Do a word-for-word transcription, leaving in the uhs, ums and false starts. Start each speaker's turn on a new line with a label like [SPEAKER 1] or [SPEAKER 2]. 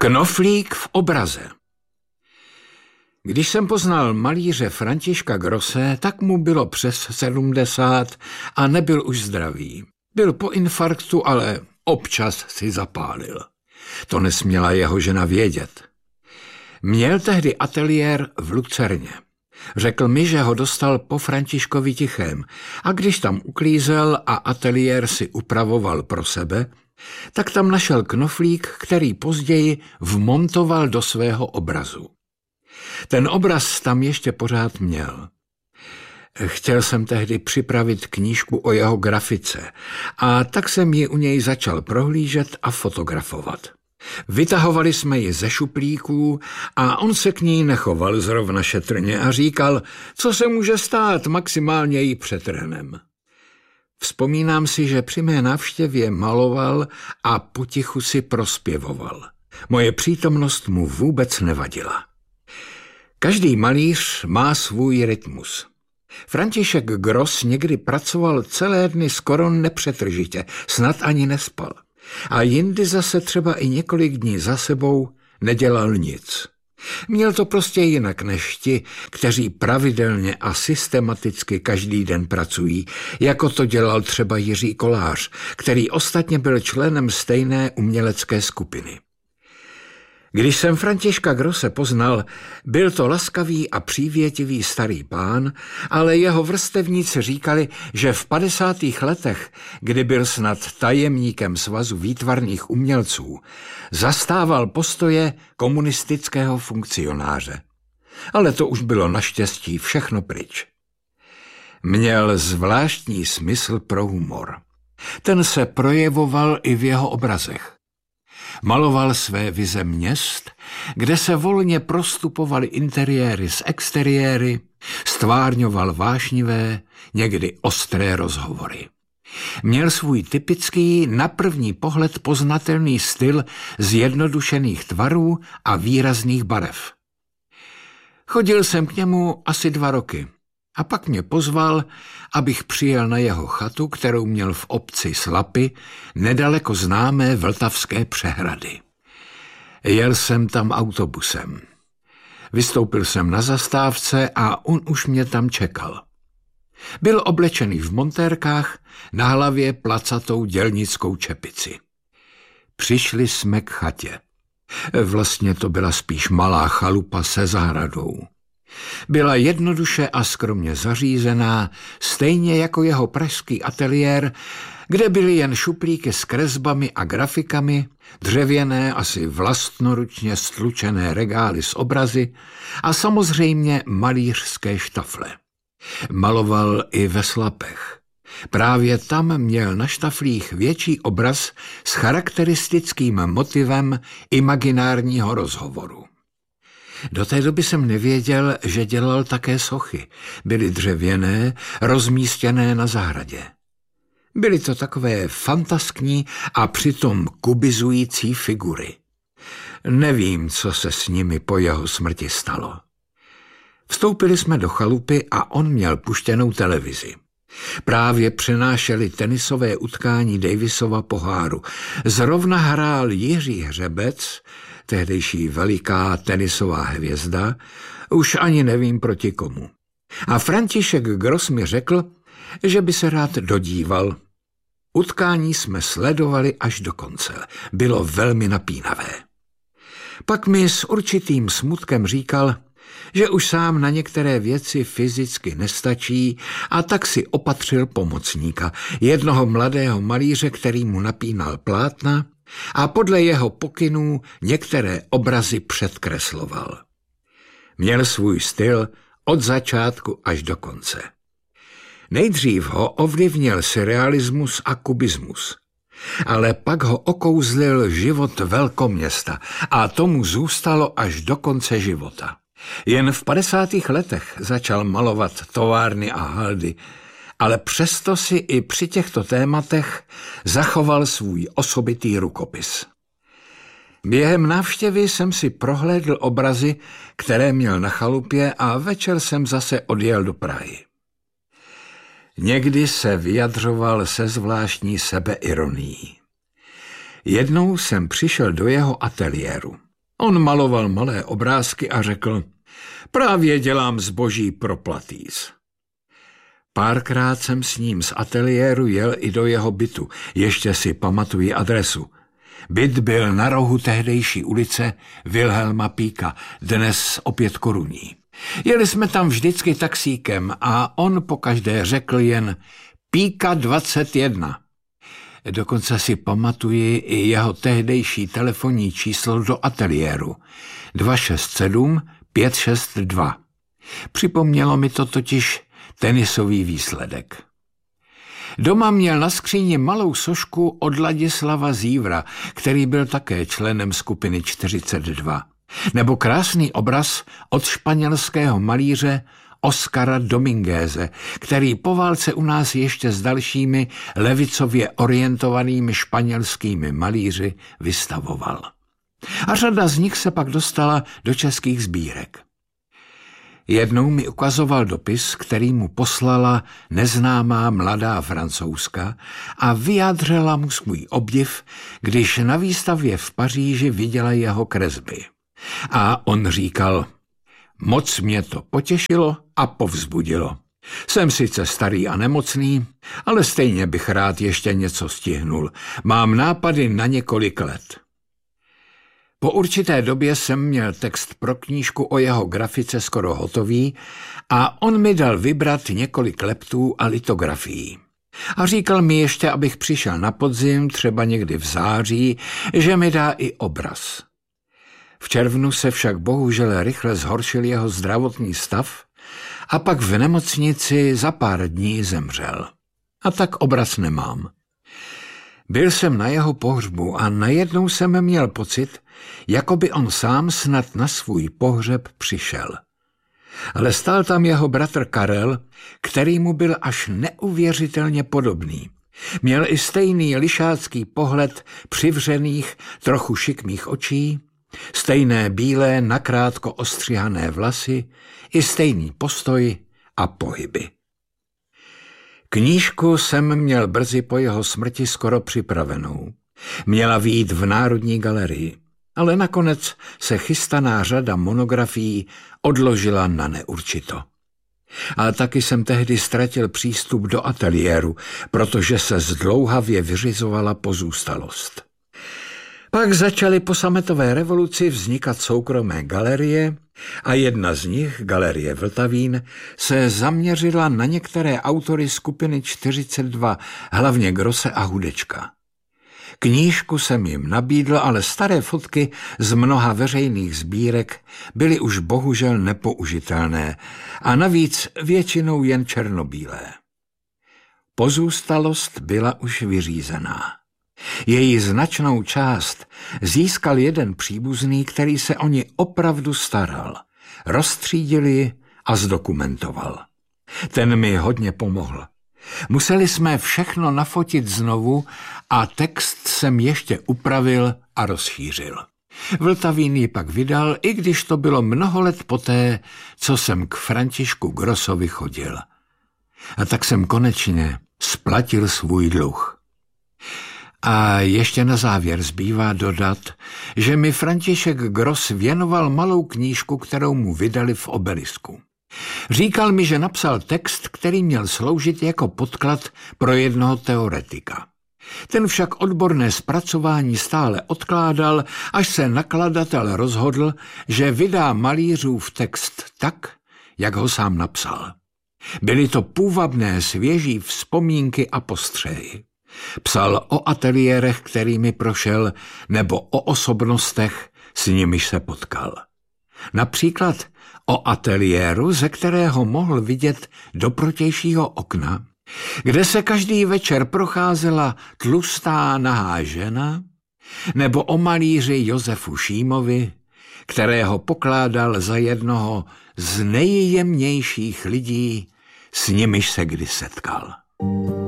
[SPEAKER 1] Knoflík v obraze. Když jsem poznal malíře Františka Grosse, tak mu bylo přes sedmdesát a nebyl už zdravý. Byl po infarktu, ale občas si zapálil. To nesměla jeho žena vědět. Měl tehdy ateliér v Lucerně. Řekl mi, že ho dostal po Františkovi Tichém a když tam uklízel a ateliér si upravoval pro sebe, tak tam našel knoflík, který později vmontoval do svého obrazu. Ten obraz tam ještě pořád měl. Chtěl jsem tehdy připravit knížku o jeho grafice a tak jsem ji u něj začal prohlížet a fotografovat. Vytahovali jsme ji ze šuplíků a on se k ní nechoval zrovna šetrně a říkal, co se může stát, maximálně ji přetrhnem. Vzpomínám si, že při mé návštěvě maloval a potichu si prospěvoval. Moje přítomnost mu vůbec nevadila. Každý malíř má svůj rytmus. František Gross někdy pracoval celé dny skoro nepřetržitě, snad ani nespal. A jindy zase třeba i několik dní za sebou nedělal nic. Měl to prostě jinak než ti, kteří pravidelně a systematicky každý den pracují, jako to dělal třeba Jiří Kolář, který ostatně byl členem stejné umělecké skupiny. Když jsem Františka Grosse poznal, byl to laskavý a přívětivý starý pán, ale jeho vrstevníci říkali, že v padesátých letech, kdy byl snad tajemníkem Svazu výtvarných umělců, zastával postoje komunistického funkcionáře. Ale to už bylo naštěstí všechno pryč. Měl zvláštní smysl pro humor. Ten se projevoval i v jeho obrazech. Maloval své vize měst, kde se volně prostupovaly interiéry s exteriéry, stvárňoval vášnivé, někdy ostré rozhovory. Měl svůj typický, na první pohled poznatelný styl zjednodušených tvarů a výrazných barev. Chodil jsem k němu asi dva roky a pak mě pozval, abych přijel na jeho chatu, kterou měl v obci Slapy, nedaleko známé Vltavské přehrady. Jel jsem tam autobusem. Vystoupil jsem na zastávce a on už mě tam čekal. Byl oblečený v montérkách, na hlavě placatou dělnickou čepici. Přišli jsme k chatě. Vlastně to byla spíš malá chalupa se zahradou. Byla jednoduše a skromně zařízená, stejně jako jeho pražský ateliér, kde byly jen šuplíky s kresbami a grafikami, dřevěné, asi vlastnoručně stlučené regály s obrazy a samozřejmě malířské štafle. Maloval i ve Slapech. Právě tam měl na štaflích větší obraz s charakteristickým motivem imaginárního rozhovoru. Do té doby jsem nevěděl, že dělal také sochy. Byly dřevěné, rozmístěné na zahradě. Byly to takové fantaskní a přitom kubizující figury. Nevím, co se s nimi po jeho smrti stalo. Vstoupili jsme do chalupy a on měl puštěnou televizi. Právě přenášeli tenisové utkání Davisova poháru. Zrovna hrál Jiří Hřebec, tehdejší veliká tenisová hvězda, už ani nevím proti komu. A František Gross mi řekl, že by se rád dodíval. Utkání jsme sledovali až do konce. Bylo velmi napínavé. Pak mi s určitým smutkem říkal, že už sám na některé věci fyzicky nestačí a tak si opatřil pomocníka, jednoho mladého malíře, který mu napínal plátna a podle jeho pokynů některé obrazy předkresloval. Měl svůj styl od začátku až do konce. Nejdřív ho ovlivnil surrealismus a kubismus, ale pak ho okouzlil život velkoměsta a tomu zůstalo až do konce života. Jen v padesátých letech začal malovat továrny a haldy, ale přesto si i při těchto tématech zachoval svůj osobitý rukopis. Během návštěvy jsem si prohlédl obrazy, které měl na chalupě a večer jsem zase odjel do Prahy. Někdy se vyjadřoval se zvláštní sebeironií. Jednou jsem přišel do jeho ateliéru. On maloval malé obrázky a řekl: právě dělám zboží pro Platýs. Párkrát jsem s ním z ateliéru jel i do jeho bytu, ještě si pamatuji adresu. Byt byl na rohu tehdejší ulice Wilhelma Píka, dnes opět koruní. Jeli jsme tam vždycky taxíkem a on pokaždé řekl jen Píka dvacet jedna. Dokonce si pamatuji i jeho tehdejší telefonní číslo do ateliéru dva šest sedm pět šest dva. Připomnělo mi to totiž tenisový výsledek. Doma měl na skříni malou sošku od Ladislava Zívra, který byl také členem skupiny čtyřicet dva. Nebo krásný obraz od španělského malíře Oscara Domingueze, který po válce u nás ještě s dalšími levicově orientovanými španělskými malíři vystavoval. A řada z nich se pak dostala do českých sbírek. Jednou mi ukazoval dopis, který mu poslala neznámá mladá Francouzka a vyjádřila mu svůj obdiv, když na výstavě v Paříži viděla jeho kresby. A on říkal: moc mě to potěšilo a povzbudilo. Jsem sice starý a nemocný, ale stejně bych rád ještě něco stihnul. Mám nápady na několik let. Po určité době jsem měl text pro knížku o jeho grafice skoro hotový a on mi dal vybrat několik leptů a litografií. A říkal mi ještě, abych přišel na podzim, třeba někdy v září, že mi dá i obraz. V červnu se však bohužel rychle zhoršil jeho zdravotní stav a pak v nemocnici za pár dní zemřel. A tak obraz nemám. Byl jsem na jeho pohřbu a najednou jsem měl pocit, jako by on sám snad na svůj pohřeb přišel. Ale stál tam jeho bratr Karel, který mu byl až neuvěřitelně podobný. Měl i stejný lišácký pohled přivřených, trochu šikmých očí, stejné bílé, nakrátko ostřihané vlasy i stejný postoj a pohyby. Knížku jsem měl brzy po jeho smrti skoro připravenou. Měla vyjít v Národní galerii, ale nakonec se chystaná řada monografií odložila na neurčito. Ale taky jsem tehdy ztratil přístup do ateliéru, protože se zdlouhavě vyřizovala pozůstalost. Pak začaly po sametové revoluci vznikat soukromé galerie a jedna z nich, Galerie Vltavín, se zaměřila na některé autory skupiny čtyřicet dva, hlavně Grosse a Hudečka. Knížku jsem jim nabídl, ale staré fotky z mnoha veřejných sbírek byly už bohužel nepoužitelné a navíc většinou jen černobílé. Pozůstalost byla už vyřízená. Její značnou část získal jeden příbuzný, který se o ni opravdu staral. Rozstřídil ji a zdokumentoval. Ten mi hodně pomohl. Museli jsme všechno nafotit znovu a text jsem ještě upravil a rozšířil. Vltavín ji pak vydal, i když to bylo mnoho let poté, co jsem k Františku Grossovi chodil. A tak jsem konečně splatil svůj dluh. A ještě na závěr zbývá dodat, že mi František Gross věnoval malou knížku, kterou mu vydali v Obelisku. Říkal mi, že napsal text, který měl sloužit jako podklad pro jednoho teoretika. Ten však odborné zpracování stále odkládal, až se nakladatel rozhodl, že vydá malířův text tak, jak ho sám napsal. Byly to půvabné svěží vzpomínky a postřehy. Psal o ateliérech, kterými prošel, nebo o osobnostech, s nimiž se potkal. Například o ateliéru, ze kterého mohl vidět do protějšího okna, kde se každý večer procházela tlustá nahá žena, nebo o malíři Josefu Šímovi, kterého pokládal za jednoho z nejjemnějších lidí, s nimiž se kdy setkal.